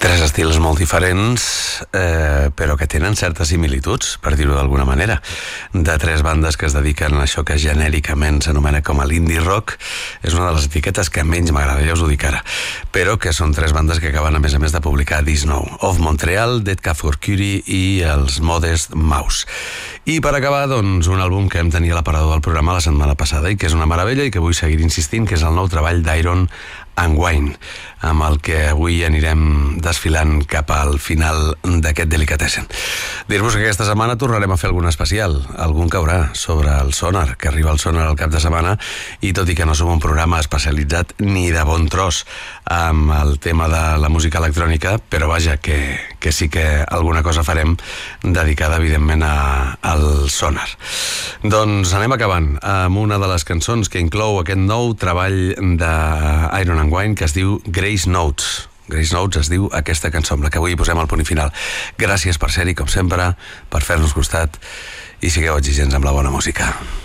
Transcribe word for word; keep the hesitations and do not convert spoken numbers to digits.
Tres estils molt diferents, eh, però que tenen certes similituds, per dir-ho d'alguna manera, de tres bandes que es dediquen a això que genèricament s'anomena com a l'indie rock. És una de les etiquetes que menys m'agrada, ja us ho dic ara, però que són tres bandes que acaben a més a més de publicar disc nou: Of Montreal, Dead Cat for Cutie i els Modest Mouse. I per acabar, doncs, un àlbum que vam tenir a l'aparador del programa la setmana passada i que és una meravella i que vull seguir insistint, que és el nou treball d'Iron and Wine, amb el que avui anirem desfilant cap al final d'aquest Delicatessen. Dir-vos que aquesta setmana tornarem a fer algun especial, algun caurà sobre el Sonar, que arriba el Sonar al cap de setmana, i tot i que no som un programa especialitzat ni de bon tros amb el tema de la música electrònica, però vaja, que, que sí que alguna cosa farem dedicada, evidentment, a, al Sonar. Doncs anem acabant amb una de les cançons que inclou aquest nou treball d'Iron and Wine, que es diu Grace Notes. Grace Notes es diu aquesta cançó, amb la que avui posem el punt i final. Gràcies per ser-hi, com sempre, per fer-nos costat, i sigueu exigents amb la bona música.